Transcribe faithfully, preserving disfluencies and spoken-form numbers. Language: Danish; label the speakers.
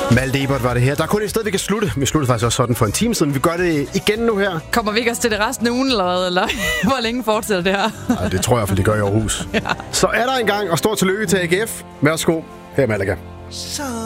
Speaker 1: Malte Ebert var det her. Der er kun et sted, vi kan slutte. Vi sluttede faktisk også sådan for en time siden. Vi gør det igen nu her.
Speaker 2: Kommer vi ikke også til det resten af ugen, eller hvad? Eller hvor længe fortsætter det her?
Speaker 1: Nej, det tror jeg, for det gør i Aarhus. Ja. Så er der en gang, og stort tillykke til A G F. Værsgo, her Malaga.